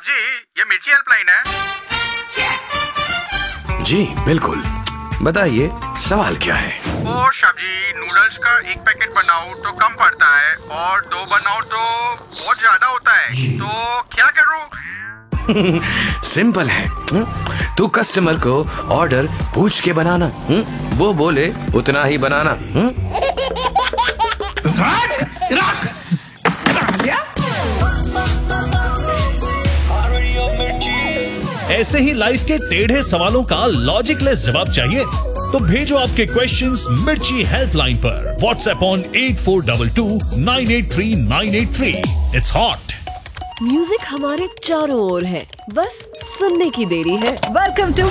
साहब जी, ये मिर्ची हेल्पलाइन है। जी बिल्कुल, बताइए सवाल क्या है? ओ साहब जी, नूडल्स का एक पैकेट बनाओ तो कम पड़ता है और दो बनाओ तो बहुत ज्यादा होता है, तो क्या करूं? सिंपल है। तू कस्टमर को ऑर्डर पूछ के बनाना, वो बोले उतना ही बनाना। ऐसे ही लाइफ के टेढ़े सवालों का लॉजिकलेस जवाब चाहिए तो भेजो आपके क्वेश्चंस मिर्ची हेल्पलाइन पर। WhatsApp on 8422983983। It's hot. Music हमारे चारों ओर है, बस सुनने की देरी है। Welcome to